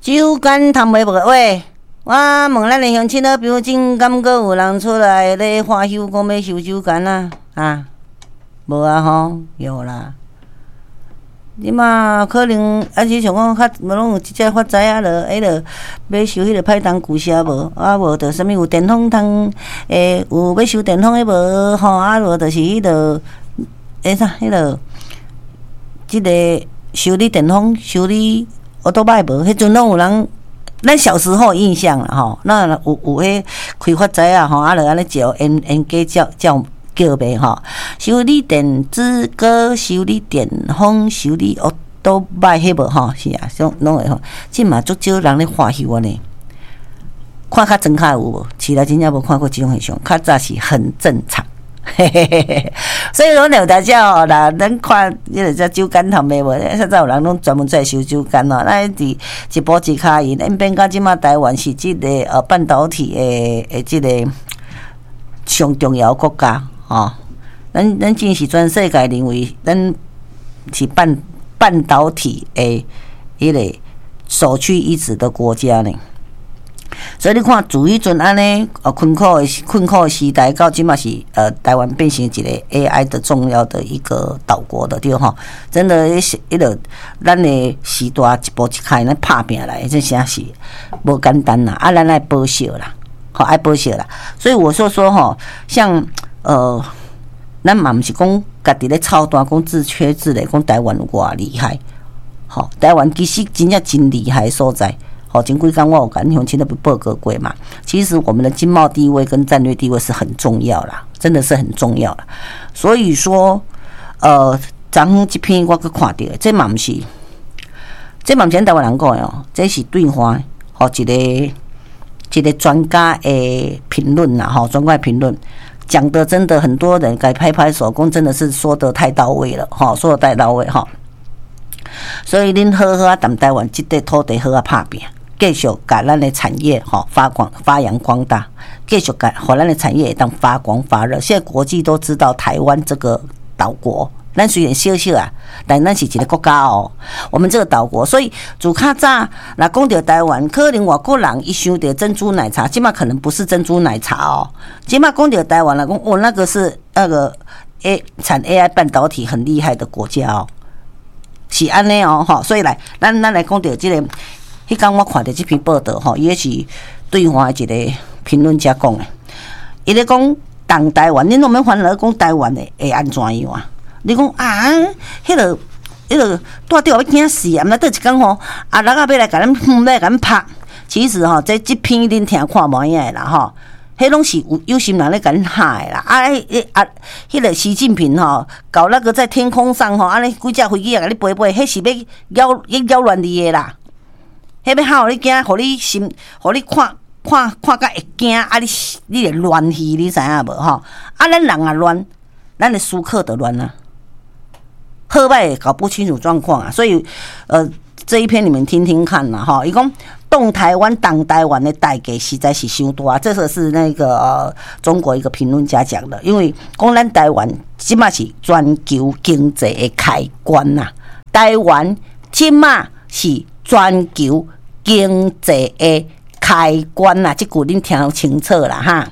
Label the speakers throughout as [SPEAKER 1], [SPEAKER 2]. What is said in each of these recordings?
[SPEAKER 1] 酒干倘卖无喂，我问咱的乡亲的表情，敢阁有人出来咧花休讲要收酒干啊？啊，无啊吼，有啦。你嘛可能啊是想讲较拢有即只发财啊，落要收迄个歹当旧车无？啊无着啥物有电风通有要收电风的无？吼啊无着是迄个啥迄个即个修理电风修理奥多摆无？迄阵拢有人。咱小时候印象啦吼，那有迄开发财啊吼，啊落安尼叫因家叫卖吼，修理电子锅、修理电风、修理奥多摆迄无吼，是啊，拢会吼。即嘛足少人咧花休安尼，看较真较有无？其他真正无看过即种现象，较早是很正常。嘿嘿嘿嘿，所以讲了大家哦，啦，咱看迄个只酒干头卖无？现在有人拢专门在收酒干哦，咱伫一步一脚印，因变到即马台湾是即个半导体的即个上重要国家哦。咱真是全世界认为咱是半导体的迄个首屈一指的国家呢。所以你看，自迄阵安尼困苦的时代，到即嘛是台湾变成一个 AI 的重要的一个岛国的对吼，真的迄个咱的时代一步一开咱拍拼来，这真是无简单啦，啊，咱爱保守啦，好爱保守啦。所以我说吼，像咱嘛毋是讲家己咧操蛋，讲自吹自擂，讲台湾有偌厉害，好，台湾其实真正真厉害的所在。前几天我有跟乡亲都报告过嘛，其实我们的经贸地位跟战略地位是很重要啦，真的是很重要啦。所以说，昨昏这篇我去看到的，这嘛不是咱台湾人讲的哦，这是对方一个专家的评论啦，专家评论讲的真的很多人该拍拍手，讲真的是说得太到位了，说得太到位哈。所以恁好好啊，踮台湾这块土地好啊拍拼。继续把咱的产业发扬光大，继续把咱的产业当发光发热。现在国际都知道台湾这个岛国，咱虽然小小啊，但咱是一个国家哦。我们这个岛国，所以自较早若讲到台湾，可能外国人一想到珍珠奶茶，今嘛可能不是珍珠奶茶哦。今嘛讲到台湾来讲，那个是那个产 AI 半导体很厉害的国家哦，是安尼哦哈。所以来，咱来讲到这个。迄天我看到这篇报道吼，伊是对方的一个评论家讲的，伊咧讲东台湾，恁拢免烦恼讲台湾的会安怎样啊？你讲啊，迄个带着要惊死啊！毋知倒一工吼，啊人啊要来甲咱要甲咱拍。其实吼，这篇恁听看无影的啦吼，迄拢是有心人咧甲咱害啦。迄个习近平吼搞那个在天空上吼，安尼几只飞机啊甲你飞，迄是要扰乱你的啦。迄要好你惊，互你心，互你看甲会惊，啊你会乱去，你知影无吼？啊，咱人啊乱，咱的书客的乱啊，好歹也搞不清楚状况啊。所以这一篇你们听听看啦哈。伊讲东台湾的代价实在是伤大，这个是那个中国一个评论家讲的，因为讲咱台湾即马是全球经济的开关呐，台湾即马是全球经济的开关啦，这句恁听清楚啦哈。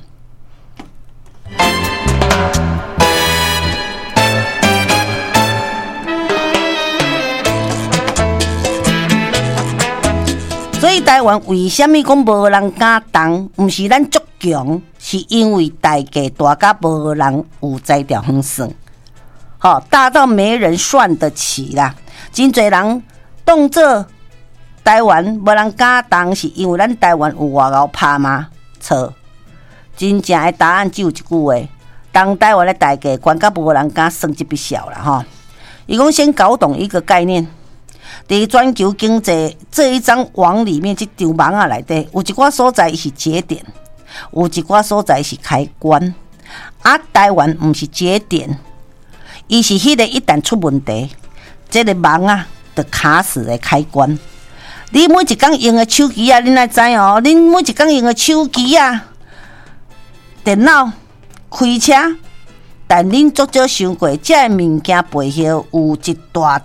[SPEAKER 1] 所以台湾为什么讲无人敢动？不是咱足强，是因为代价大甲无人有在条远算，大到没人算得起啦。真侪人当作台湾无人敢动，是因为咱台湾有外交拍吗？错，真正的答案只有一句话：当台湾的代价悬甲无人敢算这笔小啦哈。伊讲先搞懂一个概念，在全球经济这一张网里面，这张网啊内底有一寡所在是节点，有一寡所在是开关。啊，台湾不是节点，伊是迄个一旦出问题，这个网啊就卡死的开关。你每一工用的手机啊，恁爱知哦。恁每一工用的手机啊、电脑、开车，但恁足少想过，这物件背后有一大块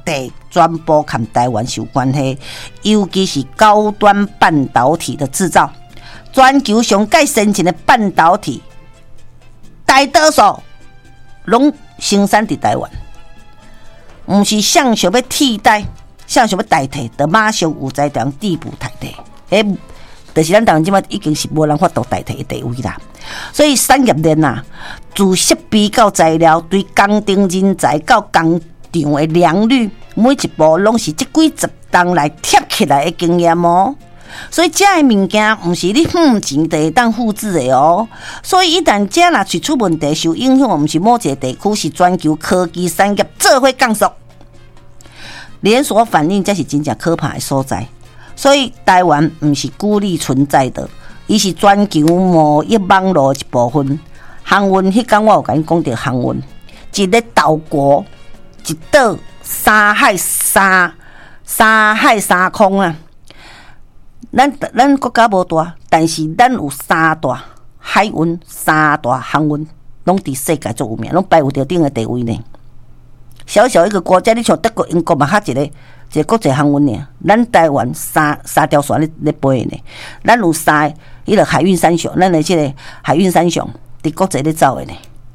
[SPEAKER 1] 全部跟台湾有关系，尤其是高端半导体的制造。全球上介先进的半导体，大多数拢生产伫台湾，毋是想要替代，想要代替，就马上有在台湾地步代替。迄就是咱台湾即摆已经是无人法度代替的地位啦。所以产业链啊，自设备到材料，对工程人才到工厂的良率，每一步拢是这几十档来贴起来的经验哦。所以这的物件不是你钱就会当复制的哦。所以一旦这若出问题，受影响，不是某一个地区，是全球科技产业做伙降速，连锁反应才是真正可怕的所在。所以台湾不是孤立存在的，伊是全球贸易网络一部分。航运迄天我有甲你讲到航运，一个岛国，一岛三海三空啊。咱国家无大，但是咱有三大海运、三大航运，拢伫世界最有名，拢排有着顶的地位呢。小小一个国家，你像德国、英国嘛，较一个国际航运呢。咱台湾三条船咧飞呢，咱有三迄个海运三雄，咱的即个海运三雄伫国际咧走的呢。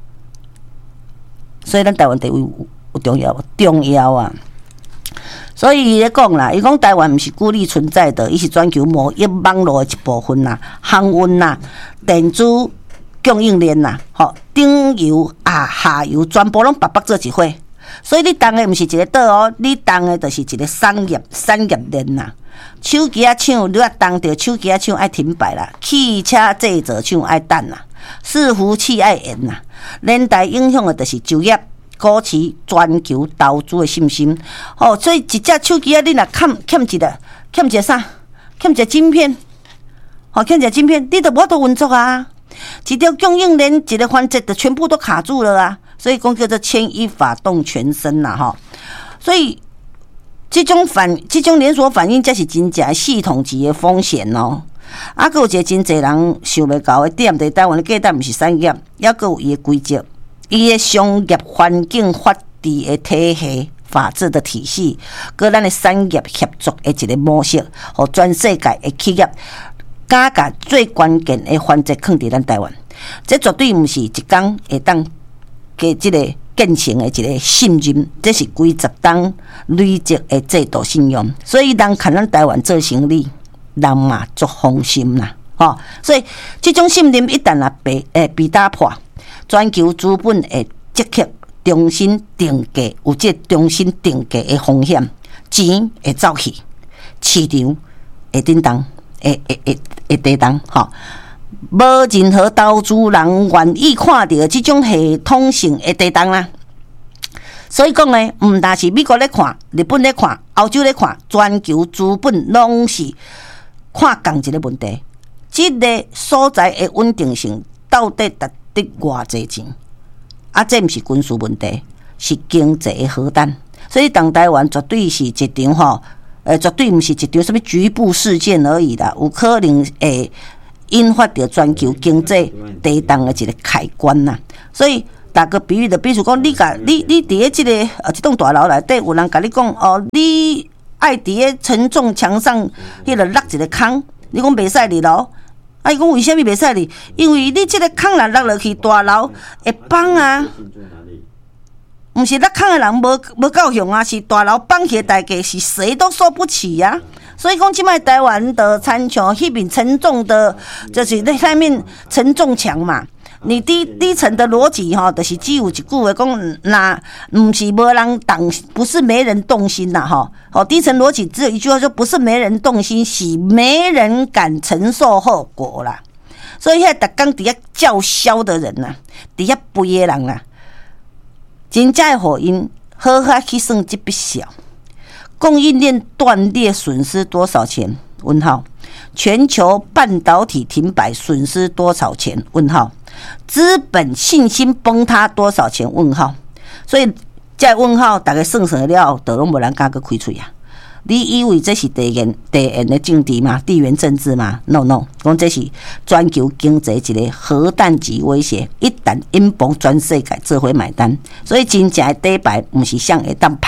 [SPEAKER 1] 所以咱台湾地位有重要啊。所以伊咧讲啦，伊讲台湾毋是孤立存在的，伊是全球贸易网络的一部分啦，航运啦、电子供应链啦，顶游下游全部拢白做一伙。所以你当的毋是一个岛哦，你当的就是一个产业链啦。手机仔厂，你若当着手机仔厂爱停摆啦，汽车制造厂爱等啦，伺服器爱延啦，连带影响的就是就业。股市全球投资的信心，所以一只手机啊，你若欠一个啥？欠一个晶片，欠一个晶片，你就无法度运作啊！一条供应链一个环节就全部都卡住了啊！所以讲叫做牵一发动全身啦，所以这种连锁反应才是真正系统级的风险哦。还有一个真侪人想袂到的点，在台湾的价值毋是产业，还佫有伊的规则。伊的商业环境、法治的体系、法治的体系，跟咱的产业合作的一个模式，和全世界的企业，加最关键的环节放伫咱台湾，这绝对毋是一天会当给这个建成的一个信任，这是几十档累积的制度信用，所以人看咱台湾做生意，人嘛足放心啦，所以这种信任一旦被打破。全球资本会即刻重新定价，有这重新定价的风险，钱会走去，市场会震动，会跌动，无任何投资人愿意看到这种系统性的跌动啦。所以讲呢，毋但是美国咧看，日本咧看，欧洲咧看，全球资本拢是看同一个问题，这个所在的稳定性到底得偌济钱？这毋是军事问题，是经济的核弹。所以，当台湾绝对是一场绝对毋是一场什么局部事件而已啦，有可能会引发着全球经济跌动的一个开关呐。所以，打个比喻的，比如讲，你伫咧即个一栋大楼内底，有人甲你讲你爱伫咧承重墙上迄个落一个坑，你讲袂使入楼。伊讲为什么袂使哩？因为你这个坑若落落去，大楼会崩啊！毋是落坑的人无够凶啊，是大楼崩起大概是谁都受不起呀、所以讲，即摆台湾的参像迄面沉重的，就是那下面承重墙嘛。你低层的逻辑就是只有一句话讲，那不是没人动，不是没人动心啦低层逻辑只有一句话，说不是没人动心，是没人敢承受后果啦。所以现在每天在叫嚣的人呐，在飞的人呐，真正互因好好去算这笔账。供应链断裂损失多少钱？问号。全球半导体停摆损失多少钱？问号。资本信心崩塌多少钱？问号。所以这问号大家算算了，就拢无人敢去开嘴啊！你以为这是地缘的政治吗？地缘政治吗 ？No， 讲这是全球经济一个核弹级威胁，一旦引爆全世界做伙买单。所以真正的底牌不是谁会当拍，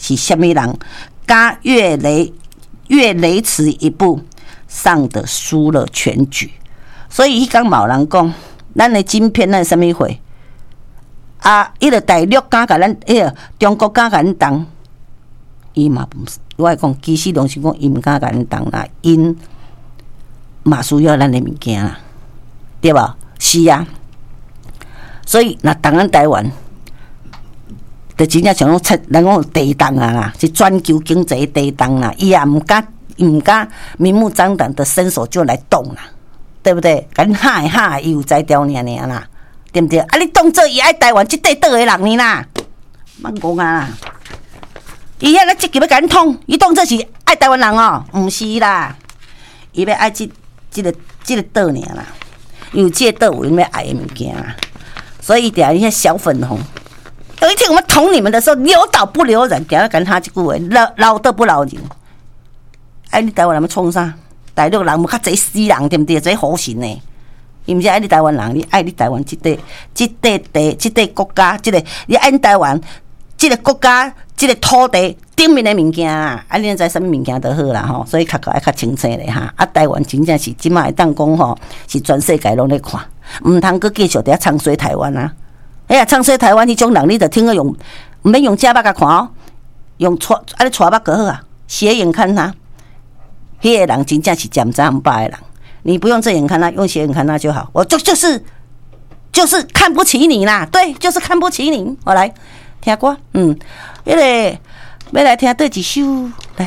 [SPEAKER 1] 是什么人？嘎越雷池一步，上的输了全局。所以迄天嘛有人讲，咱的晶片咱什么货？啊，迄个大陆敢甲咱，迄个中国敢甲咱动，伊嘛不是。我会讲，其实拢是讲伊毋敢甲咱动啦，因嘛需要咱的物件啦，对吧？是啊。所以那当然台湾。就真正像讲出，人讲地动啊啦，是全球经济地动啦，伊也毋敢明目张胆的伸手就来动啦，对不对？敢哈伊有才调尔啦，对不对？啊，你当做伊爱台湾即块岛的人呢啦，莫讲啊！伊遐咧积极要甲咱捅，伊当做是爱台湾人哦，毋是啦，伊要爱即个岛尔啦，有即个岛有因要爱的物件啦，所以定遐小粉红。有一天我们捅你们的时候，留岛不留人，给他讲他这句话，捞得不捞人。哎，你台湾人要创啥？大陆人无较侪死人，对不对？侪好心呢。伊毋是爱你台湾人，你爱你台湾这块国家，你爱台湾这个国家这个土地顶面的物件啊，啊，你知什么物件就好啦吼。所以爱较清楚咧哈。啊，台湾真正是即摆会当讲吼，是全世界拢咧看，毋通阁继续伫遐唱衰台湾啊。哎呀，唱衰台湾迄种人，你就听个用，毋免用假目甲看哦，用你带目就好啊，斜眼看他，迄个人真正是尖扎巴的人，你不用正眼看他，用斜眼看他就好。我就是看不起你啦，对，就是看不起你。我来听歌，迄个要来听对一首来。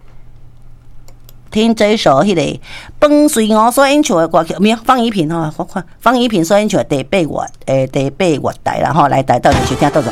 [SPEAKER 1] 听这一首迄个饭随我所演唱的歌曲，没有方怡萍吼，我看方怡萍所演唱的第八月台啦吼，来台到就听到。